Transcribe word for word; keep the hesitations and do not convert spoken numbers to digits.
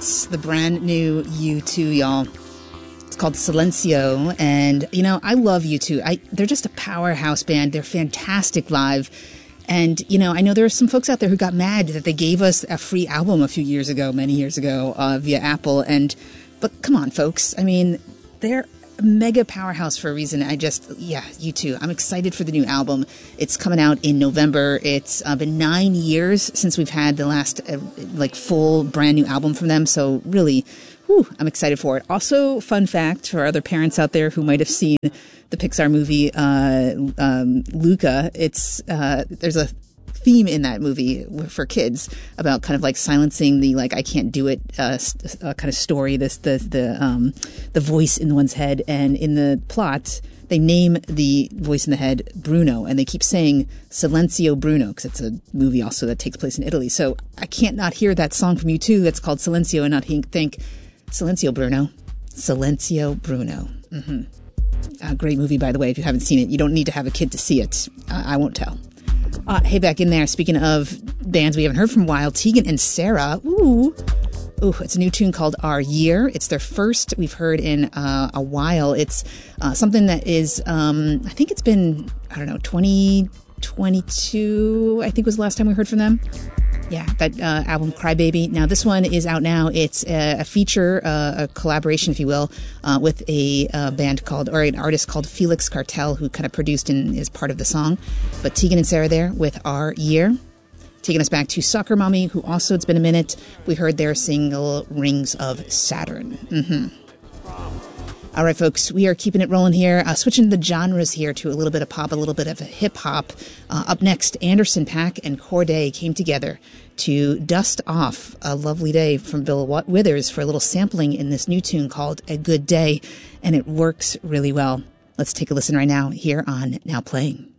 It's the brand new U two, y'all. It's called Silencio, and, you know, I love U two. I, they're just a powerhouse band. They're fantastic live. And, you know, I know there are some folks out there who got mad that they gave us a free album a few years ago, many years ago, uh, via Apple. And, but come on, folks. I mean, they're a mega powerhouse for a reason. I just, yeah, U two. I'm excited for the new album. It's coming out in November. It's uh, been nine years since we've had the last, uh, like, full brand new album from them. So really, whew, I'm excited for it. Also, fun fact for other parents out there who might have seen the Pixar movie uh, um, Luca, it's uh, there's a theme in that movie for kids about kind of like silencing the like I can't do it uh, uh, kind of story, this the the um, the voice in one's head. And in the plot, they name the voice in the head Bruno, and they keep saying Silencio Bruno because it's a movie also that takes place in Italy. So I can't not hear that song from U two that's called Silencio and not think Silencio Bruno, Silencio Bruno. Mm-hmm. A great movie, by the way, if you haven't seen it. You don't need to have a kid to see it. Uh, I won't tell. Uh, hey, back in there, speaking of bands we haven't heard from a while, Tegan and Sara. Ooh. Ooh, it's a new tune called Our Year. It's their first we've heard in uh, a while. It's uh, something that is, um, I think it's been, I don't know, twenty twenty-two, I think was the last time we heard from them. Yeah, that uh, album Crybaby. Now, this one is out now. It's a, a feature, uh, a collaboration, if you will, uh, with a uh, band called, or an artist called Felix Cartel, who kind of produced and is part of the song. But Tegan and Sara there with Our Year. Taking us back to Soccer Mommy, who also, it's been a minute, we heard their single Rings of Saturn. Mm-hmm. All right, folks, we are keeping it rolling here, uh, switching the genres here to a little bit of pop, a little bit of hip-hop. Uh, up next, Anderson .Paak and Cordae came together to dust off A Lovely Day from Bill Withers for a little sampling in this new tune called A Good Day, and it works really well. Let's take a listen right now here on Now Playing.